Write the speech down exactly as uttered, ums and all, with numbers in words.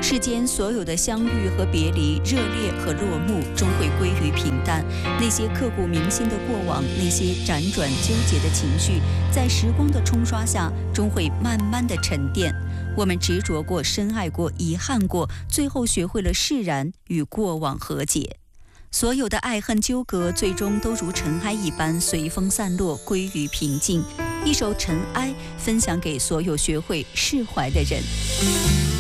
世间所有的相遇和别离，热烈和落幕，终会归于平淡。那些刻骨铭心的过往，那些辗转纠结的情绪，在时光的冲刷下，终会慢慢的沉淀。我们执着过，深爱过，遗憾过，最后学会了释然，与过往和解。所有的爱恨纠葛，最终都如尘埃一般随风散落，归于平静。一首《尘埃》分享给所有学会释怀的人。